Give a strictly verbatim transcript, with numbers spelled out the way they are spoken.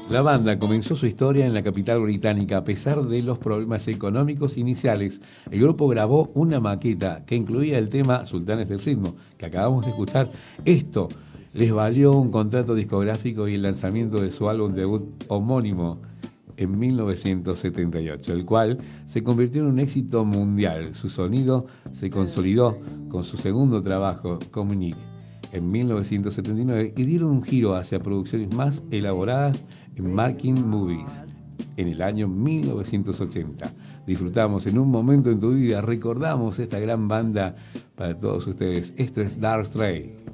La banda comenzó su historia en la capital británica. A pesar de los problemas económicos iniciales, el grupo grabó una maqueta que incluía el tema Sultanes del Ritmo, que acabamos de escuchar. Esto les valió un contrato discográfico y el lanzamiento de su álbum debut homónimo en mil novecientos setenta y ocho, el cual se convirtió en un éxito mundial. Su sonido se consolidó con su segundo trabajo, Communique, en mil novecientos setenta y nueve, y dieron un giro hacia producciones más elaboradas en Making Movies en el año mil novecientos ochenta. Disfrutamos en un momento en tu vida, recordamos esta gran banda para todos ustedes. Esto es Dark Stray.